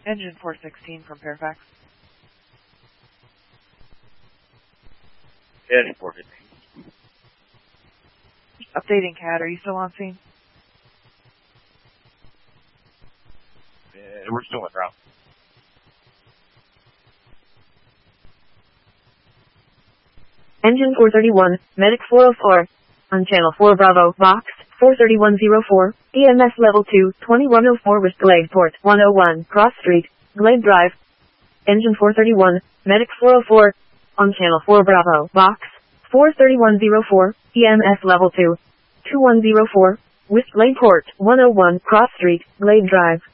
Engine 416 from Fairfax. Engine 415. Updating CAD, are you still on scene? We're still en route. Engine 431, Medic 404. On Channel 4 Bravo, Box 43104, EMS Level 2, 2104 West Glade Port 101, Cross Street, Glade Drive. Engine 431, Medic 404. On Channel 4 Bravo, Box 43104, EMS Level 2, 2104, West Glade Port 101, Cross Street, Glade Drive.